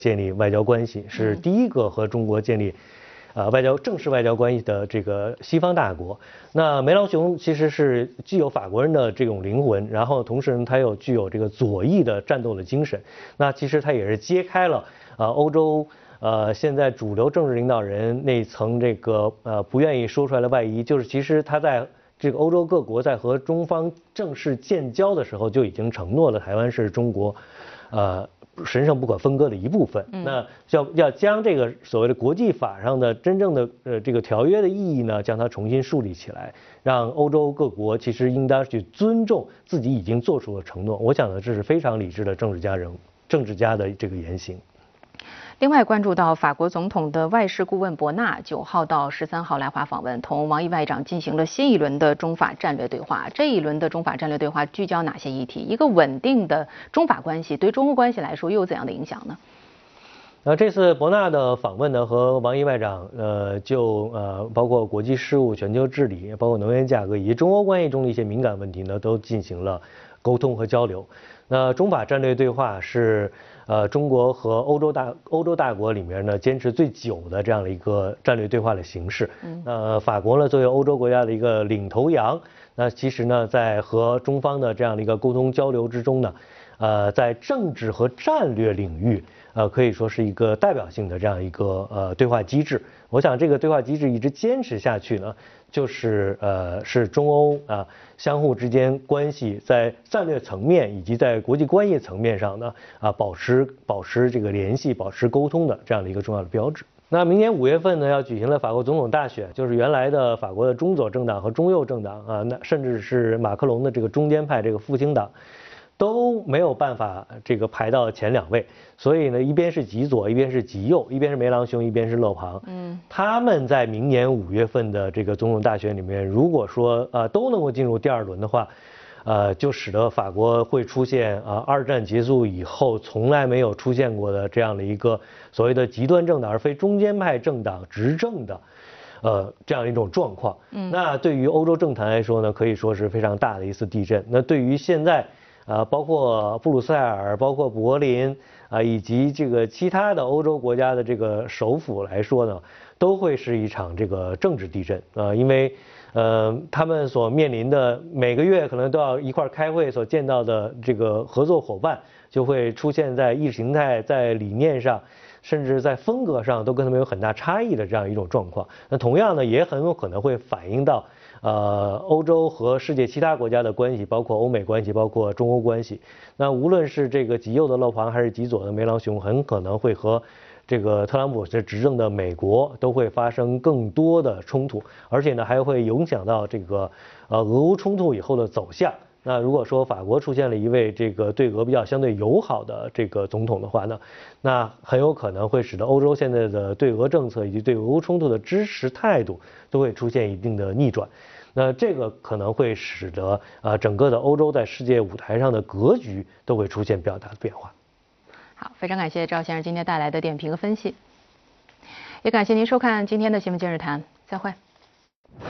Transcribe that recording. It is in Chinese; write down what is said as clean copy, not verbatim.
建立外交关系，是第一个和中国建立正式外交关系的这个西方大国。那梅朗雄其实是具有法国人的这种灵魂，然后同时呢，他又具有这个左翼的战斗的精神。那其实他也是揭开了欧洲现在主流政治领导人那层这个不愿意说出来的外衣，就是其实他在这个欧洲各国在和中方正式建交的时候就已经承诺了台湾是中国神圣不可分割的一部分。那要将这个所谓的国际法上的真正的这个条约的意义呢，将它重新树立起来，让欧洲各国其实应当去尊重自己已经做出的承诺。我想呢，这是非常理智的政治家的这个言行。 另外，关注到法国总统的外事顾问伯纳9号到13号来华访问，同王毅外长进行了新一轮的中法战略对话。这一轮的中法战略对话聚焦哪些议题？一个稳定的中法关系对中欧关系来说又有怎样的影响呢？ 这次伯纳的访问呢，和王毅外长包括国际事务、全球治理，包括能源价格以及中欧关系中的一些敏感问题呢，都进行了沟通和交流。那中法战略对话是中国和欧洲大国里面呢坚持最久的这样的一个战略对话的形式。法国呢作为欧洲国家的一个领头羊，那其实呢在和中方的这样的一个沟通交流之中呢，在政治和战略领域可以说是一个代表性的这样一个对话机制。我想这个对话机制一直坚持下去呢，就是是中欧相互之间关系在战略层面以及在国际关系层面上呢保持这个联系、保持沟通的这样的一个重要的标志。那明年5月份呢要举行的法国总统大选，就是原来的法国的中左政党和中右政党那甚至是马克龙的这个中间派这个复兴党，都没有办法这个排到前2位，所以呢，一边是极左，一边是极右，一边是梅朗雄，一边是勒庞。他们在明年5月份的这个总统大选里面，如果说都能够进入第2轮的话，就使得法国会出现2战结束以后从来没有出现过的这样的一个所谓的极端政党而非中间派政党执政的这样一种状况。那对于欧洲政坛来说呢，可以说是非常大的一次地震。那对于现在包括布鲁塞尔、包括柏林以及这个其他的欧洲国家的这个首府来说呢，都会是一场这个政治地震因为他们所面临的每个月可能都要一块开会所见到的这个合作伙伴，就会出现在意识形态、在理念上，甚至在风格上都跟他们有很大差异的这样一种状况。那同样呢，也很有可能会反映到欧洲和世界其他国家的关系，包括欧美关系，包括中欧关系。那无论是这个极右的勒庞，还是极左的梅朗雄，很可能会和这个特朗普是执政的美国都会发生更多的冲突，而且呢还会影响到这个俄乌冲突以后的走向。那如果说法国出现了一位这个对俄比较相对友好的这个总统的话呢，那很有可能会使得欧洲现在的对俄政策以及对俄乌冲突的支持态度都会出现一定的逆转。那这个可能会使得整个的欧洲在世界舞台上的格局都会出现比较大的变化。 好，非常感谢赵先生今天带来的点评和分析，也感谢您收看今天的新闻今日谈，再会。